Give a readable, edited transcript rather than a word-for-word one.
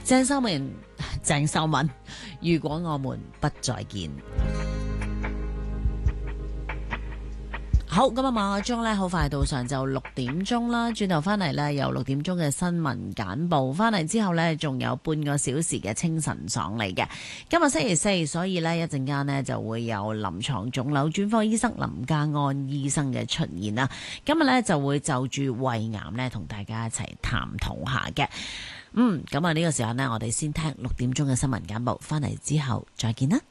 鄭秀文，如果我們不再見。好，咁啊，馬個鐘咧，好快到上晝6點鐘啦。轉頭翻嚟咧，有6點鐘嘅新聞簡報。翻嚟之後咧，仲有半個小時嘅清晨爽嚟嘅。今日星期四，所以咧一陣間呢就會有臨床腫瘤專科醫生林家安醫生嘅出現啦。今日咧就會就住胃癌咧同大家一齊探討下嘅。咁啊呢個時候呢，我哋先聽6點鐘嘅新聞簡報。翻嚟之後再見啦。